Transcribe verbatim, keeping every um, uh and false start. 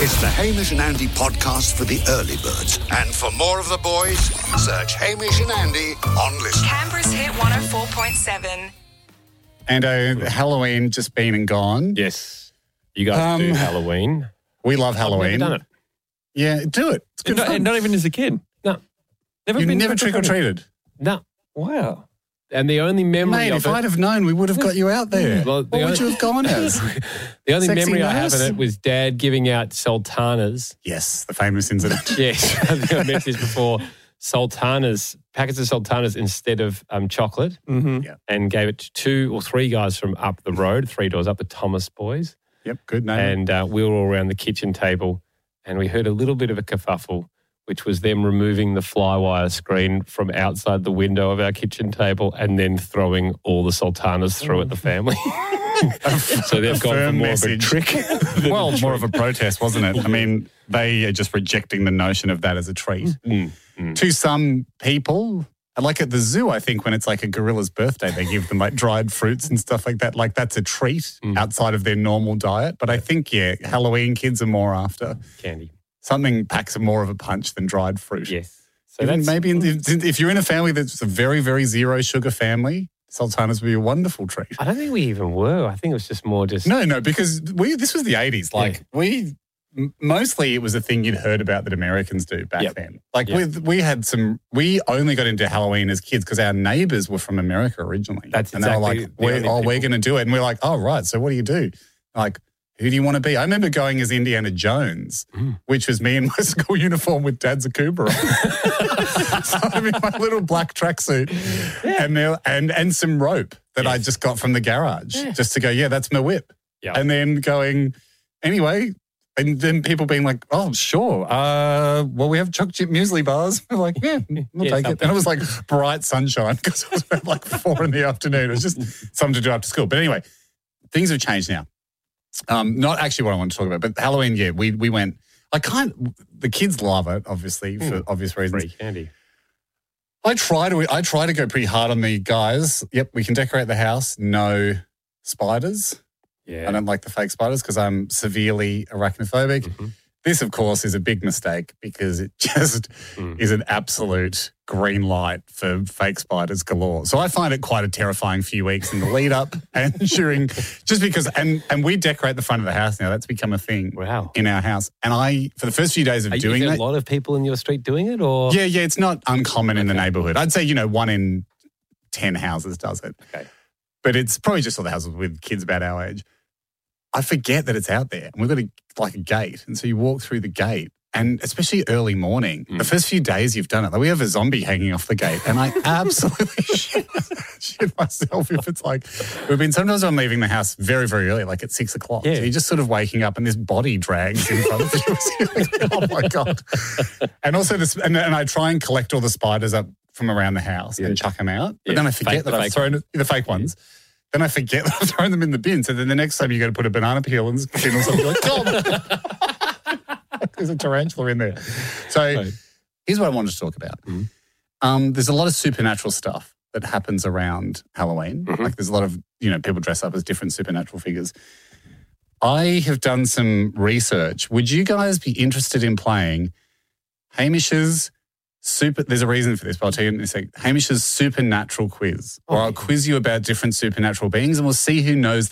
It's the Hamish and Andy podcast for the early birds. And for more of the boys, search Hamish and Andy on Listen. Canberra's Hit one oh four point seven. And uh, Halloween just been and gone. Yes. You guys Um, do Halloween. We love I've Halloween. never done it. Yeah, do it. It's good not, fun. not even as a kid. No. Never you been never trick or treated. No. Wow. And the only memory Mate, of if it... I'd have known, we would have got you out there. Well, the what would only- you have gone as? The only Sexy memory I have of nurse? it was Dad giving out sultanas. Yes, the famous incident. Yes, I think I mentioned this before. Sultanas, packets of sultanas instead of um, chocolate, Mm-hmm. Yeah. and gave it to two or three guys from up the road, three doors up, the Thomas boys. Yep, good name. And uh, we were all around the kitchen table, and we heard a little bit of a kerfuffle, which was them removing the flywire screen from outside the window of our kitchen table and then throwing all the sultanas through at the family. So they've gone for firm more message. of a trick. Well, more of a protest, wasn't it? I mean, they are just rejecting the notion of that as a treat. Mm, mm. To some people, like at the zoo, I think when it's like a gorilla's birthday, they give them like dried fruits and stuff like that. Like that's a treat Mm. outside of their normal diet. But I think, yeah, Halloween kids are more after Candy. something packs more of a punch than dried fruit. Yes. So Even that's maybe in, if you're in a family that's a very, very zero sugar family, sultanas would be a wonderful treat. I don't think we even were. I think it was just more just... No, no, because we this was the eighties. Like Yeah. we, m- mostly it was a thing you'd heard about that Americans do back Yep. then. Like Yep. we we had some, we only got into Halloween as kids because our neighbours were from America originally. That's and they were exactly like, the we're, only oh, we're people- going to do it. And we're like, oh, right. So what do you do? Like, who do you want to be? I remember going as Indiana Jones, Mm. which was me in my school uniform with Dad's Akuba on. So I'm in my little black tracksuit and, there- and and some rope that I Yes. just got from the garage Yeah. just to go, yeah, that's my whip. Yeah. And then going, anyway, and then people being like, oh, sure. Uh, well, we have chocolate chip muesli bars. We're like, yeah, we'll Yeah, take it. something. And it was like bright sunshine because it was about like four in the afternoon. It was just something to do after school. But anyway, things have changed now. Um, not actually what I want to talk about, but Halloween, yeah, we we went, I can't, the kids love it, obviously, for Mm. obvious reasons. Free candy. I try to I try to go pretty hard on the guys. Yep, we can decorate the house. No spiders. Yeah. I don't like the fake spiders because I'm severely arachnophobic. Mhm. This, of course, is a big mistake because it just Mm. is an absolute green light for fake spiders galore. So I find it quite a terrifying few weeks in the lead up and during, just because, and and we decorate the front of the house now. That's become a thing Wow. in our house. And I, for the first few days of Are you, doing is there that, a lot of people in your street doing it, or? yeah, yeah, it's not uncommon in the Okay. neighbourhood. I'd say, you know, one in ten houses does it. Okay. But it's probably just all the houses with kids about our age. I forget that it's out there. And we've got a, like a gate. And so you walk through the gate. And especially early morning, Mm. the first few days you've done it, like we have a zombie hanging off the gate. And I absolutely shit, shit myself if it's like, we've been, sometimes I'm leaving the house very, very early, like at six o'clock. Yeah. So you're just sort of waking up and this body drags in front of you. So you're like, oh my God. And also, this, and, and I try and collect all the spiders up from around the house Yeah. and chuck them out. But Yeah. then I forget Fake- that the I've fake thrown ones. it, the fake ones. Then I forget that I've thrown them in the bin. So then the next time you got to put a banana peel in the bin or something, you're like, oh, there's a tarantula in there. So Right. here's what I wanted to talk about. Mhm. Um, there's a lot of supernatural stuff that happens around Halloween. Mhm. Like there's a lot of, you know, people dress up as different supernatural figures. I have done some research. Would you guys be interested in playing Hamish's super, there's a reason for this, but I'll tell you in a sec. Hamish's supernatural quiz, where Oh, I'll yeah. quiz you about different supernatural beings and we'll see who knows